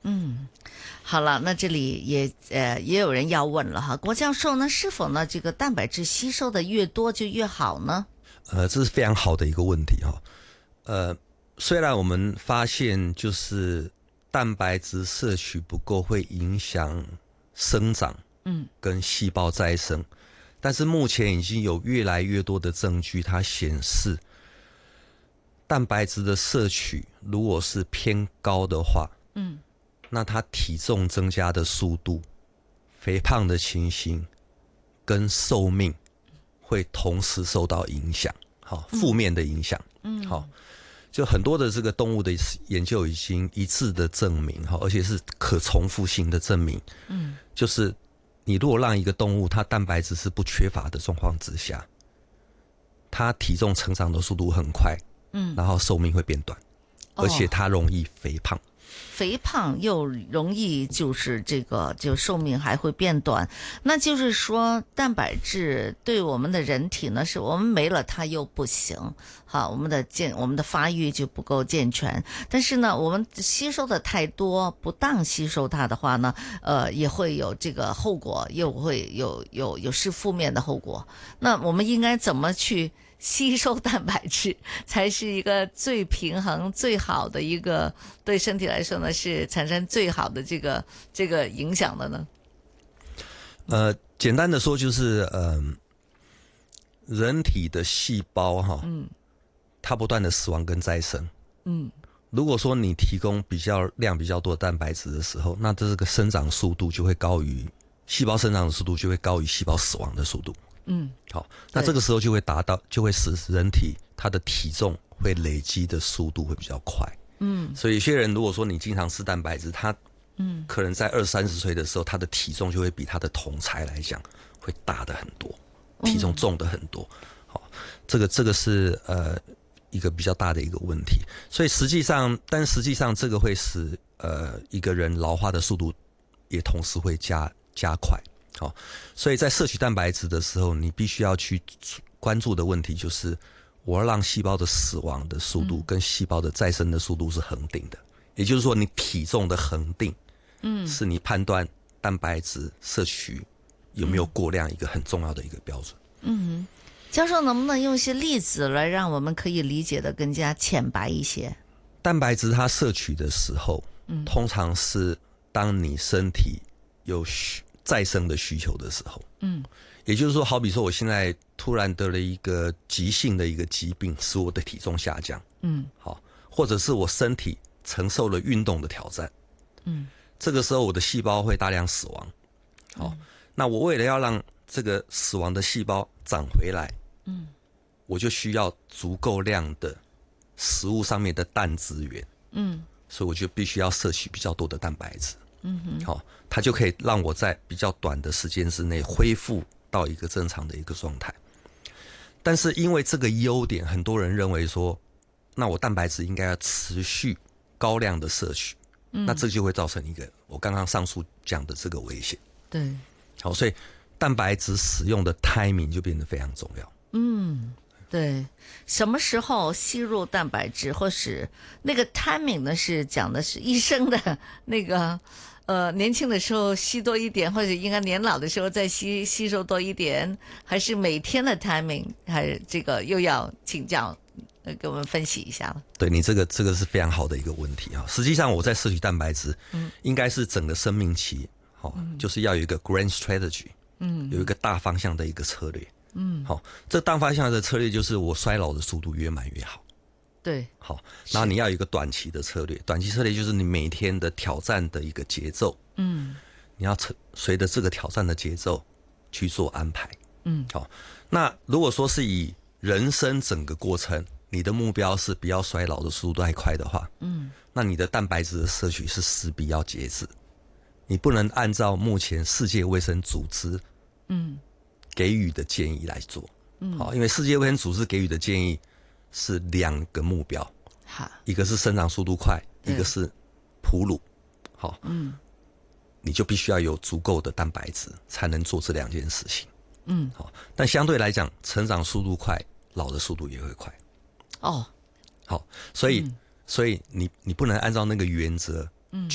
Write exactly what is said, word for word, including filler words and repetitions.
嗯，好了，那这里也呃也有人要问了哈，郭教授呢，是否呢这个蛋白质吸收的越多就越好呢？ 呃，这是非常好的一个问题哈、哦。呃，虽然我们发现就是蛋白质摄取不够会影响生长，嗯，跟细胞再生，但是目前已经有越来越多的证据，它显示蛋白质的摄取如果是偏高的话，嗯，那它体重增加的速度、肥胖的情形跟寿命会同时受到影响，好，负面的影响，嗯，好，就很多的这个动物的研究已经一致的证明，好，而且是可重复性的证明，嗯，就是你如果让一个动物它蛋白质是不缺乏的状况之下，它体重成长的速度很快，嗯，然后寿命会变短，而且它容易肥胖。 肥胖又容易就是这个就寿命还会变短，那就是说蛋白质对我们的人体呢，是我们没了它又不行，好，我们的健我们的发育就不够健全，但是呢我们吸收的太多，不当吸收它的话呢，呃也会有这个后果，又会有有有是负面的后果。那我们应该怎么去吸收蛋白质才是一个最平衡最好的一个，对身体来说呢是产生最好的这个这个影响的呢？ 呃，简单的说就是呃，人体的细胞哈，嗯，它不断的死亡跟再生，嗯，如果说你提供比较量比较多的蛋白质的时候，那这个生长速度就会高于细胞生长的速度就会高于细胞死亡的速度。嗯，好，那这个时候就会达到，就会使人体它的体重会累积的速度会比较快。嗯，所以有些人如果说你经常吃蛋白质，他嗯可能在二三十岁的时候，他的体重就会比他的同才来讲会大的很多，体重重的很多。好，这个这个是呃一个比较大的一个问题。所以实际上，但实际上这个会使呃一个人老化的速度也同时会加加快。好，所以在摄取蛋白质的时候，你必须要去关注的问题就是，我要让细胞的死亡的速度跟细胞的再生的速度是恒定的，也就是说，你体重的恒定，嗯，是你判断蛋白质摄取有没有过量一个很重要的一个标准。嗯， 教授能不能用一些例子来让我们可以理解的更加浅白一些？ 蛋白质它摄取的时候，嗯，通常是当你身体有需再生的需求的时候，嗯，也就是说，好比说我现在突然得了一个急性的一个疾病，使我的体重下降，嗯，好，或者是我身体承受了运动的挑战，嗯，这个时候我的细胞会大量死亡，好，嗯，那我为了要让这个死亡的细胞长回来，嗯，我就需要足够量的食物上面的氮资源，嗯，所以我就必须要摄取比较多的蛋白质。嗯哼，好，它就可以让我在比较短的时间之内恢复到一个正常的一个状态。但是因为这个优点，很多人认为说，那我蛋白质应该要持续高量的摄取，嗯，那这就会造成一个我刚刚上述讲的这个危险。 对， 好，所以蛋白质使用的 timing 就变得非常重要。 嗯，对，什么时候吸入蛋白质，或是那个 timing 呢？是讲的是医生的那个，呃，年轻的时候吸多一点，或者应该年老的时候再吸吸收多一点，还是每天的 timing？还是这个又要请教，呃，给我们分析一下了。 对，你这个这个是非常好的一个问题啊。实际上我在摄取蛋白质，嗯，应该是整个生命期，好，嗯，就是要有一个 grand strategy，嗯，有一个大方向的一个策略。嗯，好，这大方向的策略就是我衰老的速度越慢越好。 对， 好，然后你要有一个短期的策略，短期策略就是你每天的挑战的一个节奏，嗯，你要随着这个挑战的节奏去做安排，嗯，好，那如果说是以人生整个过程，你的目标是不要衰老的速度太快的话，嗯，那你的蛋白质的摄取是势必要节制，你不能按照目前世界卫生组织，嗯。给予的建议来做，嗯，好，因为世界卫生组织给予的建议是两个目标，好，一个是生长速度快，一个是哺乳，好，嗯，你就必须要有足够的蛋白质才能做这两件事情，嗯，好，但相对来讲，成长速度快，老的速度也会快，哦，好，所以，嗯，所以你你不能按照那个原则